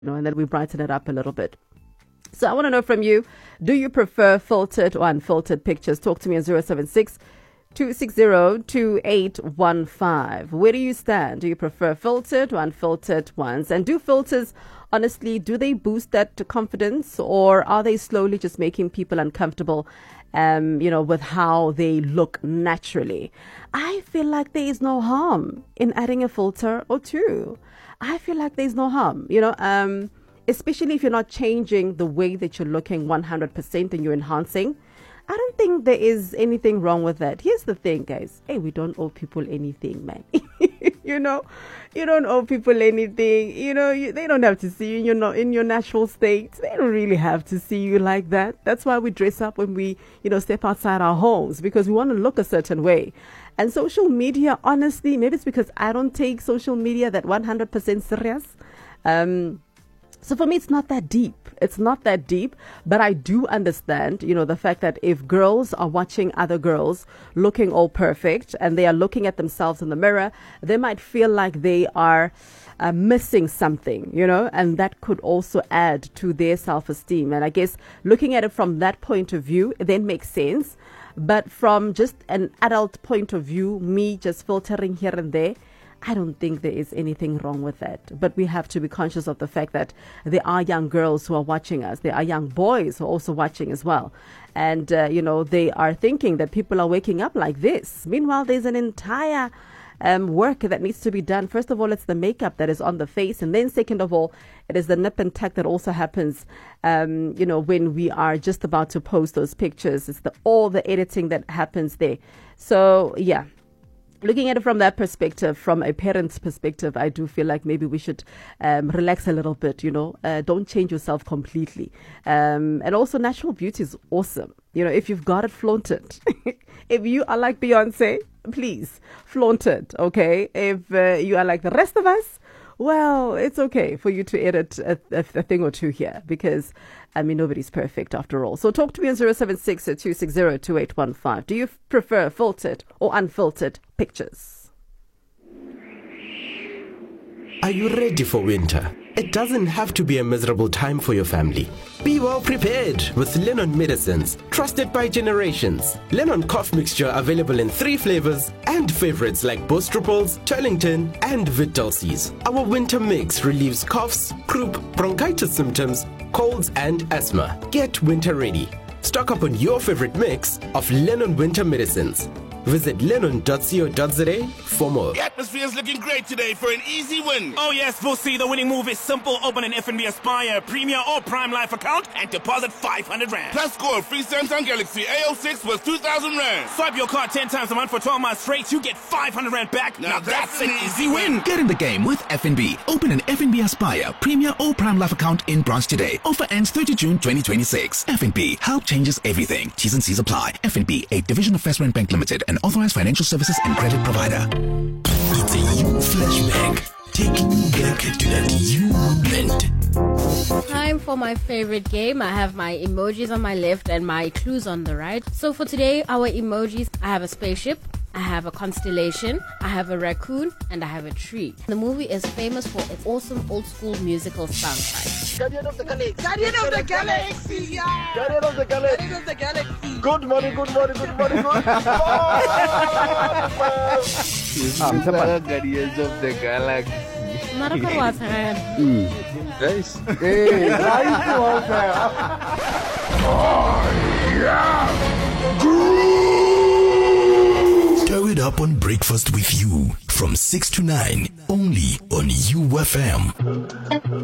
and then we brighten it up a little bit. So I want to know from you, do you prefer filtered or unfiltered pictures? Talk to me on 076 260 2815. Where do you stand? Do you prefer filtered or unfiltered ones? And do filters, honestly, do they boost that confidence, or are they slowly just making people uncomfortable, with how they look naturally? I feel like there is no harm in adding a filter or two. I feel like there's no harm, especially if you're not changing the way that you're looking 100% and you're enhancing. I don't think there is anything wrong with that. Here's the thing, guys. Hey, we don't owe people anything, man. You don't owe people anything. They don't have to see you in your natural state. They don't really have to see you like that. That's why we dress up when we, step outside our homes, because we want to look a certain way. And social media, honestly, maybe it's because I don't take social media that 100% serious. So for me, it's not that deep. It's not that deep, but I do understand, the fact that if girls are watching other girls looking all perfect and they are looking at themselves in the mirror, they might feel like they are missing something, and that could also add to their self-esteem. And I guess looking at it from that point of view, it then makes sense. But from just an adult point of view, me just filtering here and there, I don't think there is anything wrong with that. But we have to be conscious of the fact that there are young girls who are watching us. There are young boys who are also watching as well. And, they are thinking that people are waking up like this. Meanwhile, there's an entire work that needs to be done. First of all, it's the makeup that is on the face. And then second of all, it is the nip and tuck that also happens, when we are just about to post those pictures. It's all the editing that happens there. So, yeah. Looking at it from that perspective, from a parent's perspective, I do feel like maybe we should relax a little bit, don't change yourself completely. And also natural beauty is awesome. If you've got it, flaunt it. If you are like Beyonce, please flaunt it, okay? If you are like the rest of us, well, it's okay for you to edit a thing or two here, because, nobody's perfect after all. So talk to me on 076 260 2815. Do you prefer filtered or unfiltered pictures? Are you ready for winter? It doesn't have to be a miserable time for your family. Be well prepared with Lennon Medicines, trusted by generations. Lennon cough mixture available in 3 flavors and favorites like Bostruples, Turlington, and Vitulcis. Our winter mix relieves coughs, croup, bronchitis symptoms, colds, and asthma. Get winter ready. Stock up on your favorite mix of Lennon Winter Medicines. Visit lennon.co.za for more. The atmosphere is looking great today for an easy win. Oh yes, Vusi, the winning move is simple. Open an FNB Aspire Premier or Prime Life account and deposit 500 Rand. Plus score a free Samsung Galaxy A06 worth 2,000 Rand. Swipe your card 10 times a month for 12 months straight. You get 500 Rand back. Now that's an easy win. Get in the game with FNB. Open an FNB Aspire Premier or Prime Life account in branch today. Offer ends 30 June 2026. FNB. Help changes everything. T's and C's apply. FNB, a division of First Bank Limited, an authorized financial services and credit provider. It's a you flashback. Taking you back to that you moment. Time for my favorite game. I have my emojis on my left and my clues on the right. So for today, our emojis, I have a spaceship, I have a constellation, I have a raccoon, and I have a tree. The movie is famous for its awesome old school musical soundtrack. Guardian of the Galaxy. Guardian of the Galaxy. Yeah. Guardian of the Galaxy. Guardian of the Galaxy. Good morning, good morning, good morning, good morning. Guardians of the Galaxy. Guys. Hey, nice one, man. Stir it up on breakfast with you from 6 to 9, only on UFM.